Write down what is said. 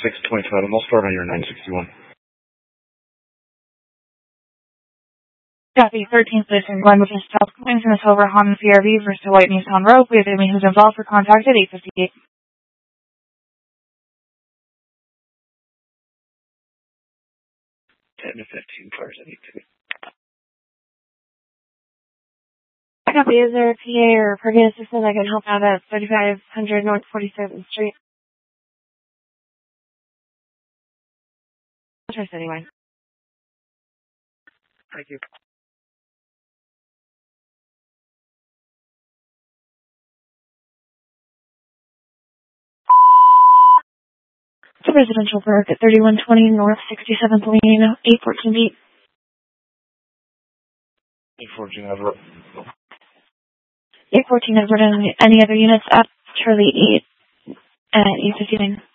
625. I'm all stored on your 961. Copy. 13th Station, Glen, which is South Queens, and a silver Honda CRV versus White Nissan Rogue. We have Amy who's involved for contact at 8:58. 10 to 15 cars at 8:58. Copy. Is there a PA or parking assistant that can help out at 3500 North 47th Street? I'll try anyway. Thank you. It's a residential park at 3120 North 67th Lane, 814 feet. 814 Everett. 814 Edward, and any other units at Charlie 8 at 8:59.